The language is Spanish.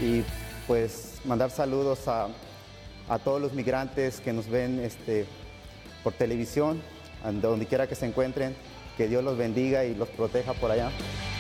y pues mandar saludos a todos los migrantes que nos ven por televisión, donde quiera que se encuentren, que Dios los bendiga y los proteja por allá.